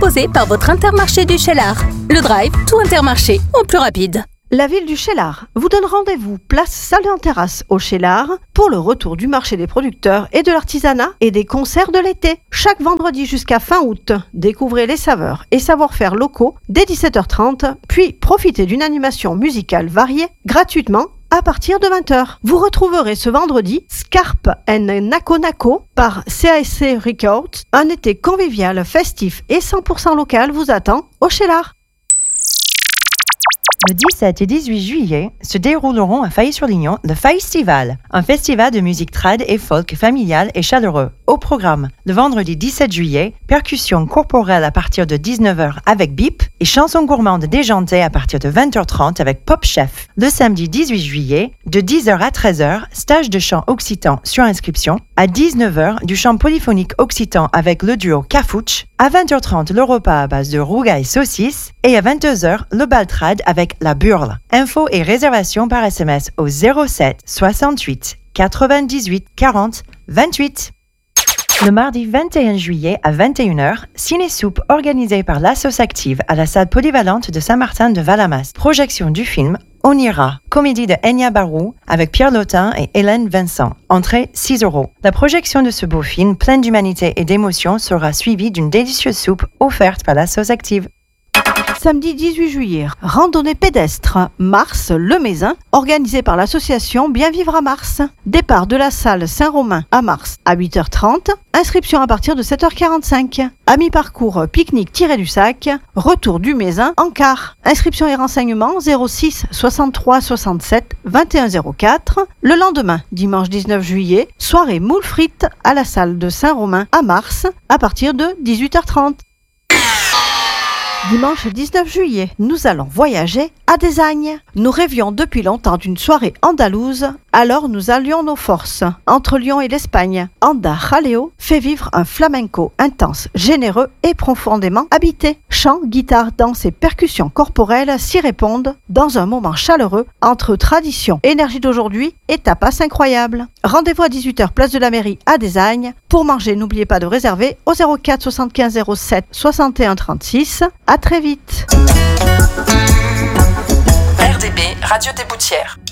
proposé par votre Intermarché du Cheylard. Le drive, tout Intermarché, au plus rapide. La ville du Cheylard vous donne rendez-vous place Salle en Terrasse au Cheylard pour le retour du marché des producteurs et de l'artisanat et des concerts de l'été. Chaque vendredi jusqu'à fin août, découvrez les saveurs et savoir-faire locaux dès 17h30, puis profitez d'une animation musicale variée gratuitement à partir de 20h. Vous retrouverez ce vendredi Scarpe and Nako Nako par CASC Records. Un été convivial, festif et 100% local vous attend au Cheylard. Le 17 et 18 juillet se dérouleront à Failly-sur-Lignon le Festival, un festival de musique trad et folk familial et chaleureux. Au programme, le vendredi 17 juillet, percussion corporelle à partir de 19h avec Bip et chansons gourmandes déjantées à partir de 20h30 avec Pop Chef. Le samedi 18 juillet, de 10h à 13h, stage de chant occitan sur inscription. À 19h, du chant polyphonique occitan avec le duo Cafouche. À 20h30, le repas à base de rougail et saucisses. Et à 22h, le bal trad avec la Burle. Infos et réservations par SMS au 07 68 98 40 28. Le mardi 21 juillet à 21h, Ciné-Soupe organisé par l'Assos Active à la salle polyvalente de Saint-Martin-de-Valamas. Projection du film On ira, comédie de Enya Barou avec Pierre Lotin et Hélène Vincent. Entrée 6 €. La projection de ce beau film plein d'humanité et d'émotion sera suivie d'une délicieuse soupe offerte par l'Assos Active. Samedi 18 juillet, randonnée pédestre Mars-le-Mézin, organisée par l'association Bien Vivre à Mars. Départ de la salle Saint-Romain à Mars à 8h30, inscription à partir de 7h45. À mi-parcours, pique-nique-du-sac, retour du Mézin en car. Inscription et renseignements 06 63 67 21 04. Le lendemain, dimanche 19 juillet, soirée moules frites à la salle de Saint-Romain à Mars à partir de 18h30. Dimanche 19 juillet, nous allons voyager à Desagnes. Nous rêvions depuis longtemps d'une soirée andalouse, alors nous allions nos forces. Entre Lyon et l'Espagne, Anda Jaleo fait vivre un flamenco intense, généreux et profondément habité. Chant, guitare, danse et percussions corporelles s'y répondent dans un moment chaleureux entre tradition, énergie d'aujourd'hui et tapas incroyables. Rendez-vous à 18h, place de la mairie à Desagnes. Pour manger, n'oubliez pas de réserver au 04 75 07 61 36. À très vite. RDB, Radio des Boutières.